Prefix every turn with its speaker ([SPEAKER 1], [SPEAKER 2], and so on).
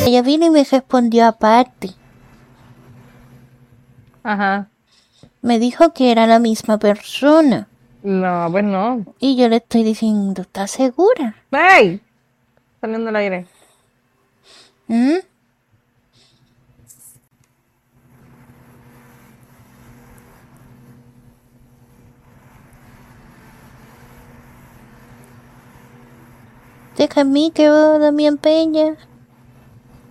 [SPEAKER 1] ella vino y me respondió aparte.
[SPEAKER 2] Ajá.
[SPEAKER 1] Me dijo que era la misma persona.
[SPEAKER 2] No, pues no.
[SPEAKER 1] Y yo le estoy diciendo, ¿estás segura?
[SPEAKER 2] ¡Ey! Saliendo al aire.
[SPEAKER 1] ¿Mm? Deja a mí que veo a Damián Peña.